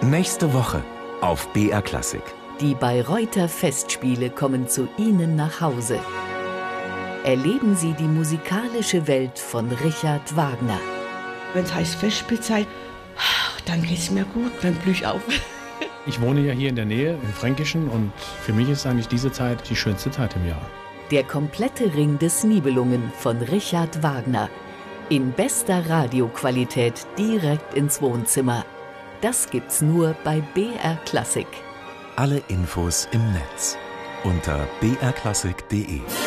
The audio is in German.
Nächste Woche auf BR Klassik. Die Bayreuther Festspiele kommen zu Ihnen nach Hause. Erleben Sie die musikalische Welt von Richard Wagner. Wenn es heißt Festspielzeit, dann geht es mir gut, dann blühe ich auf. Ich wohne ja hier in der Nähe, im Fränkischen, und für mich ist eigentlich diese Zeit die schönste Zeit im Jahr. Der komplette Ring des Nibelungen von Richard Wagner. In bester Radioqualität direkt ins Wohnzimmer. Das gibt's nur bei BR Klassik. Alle Infos im Netz unter brklassik.de.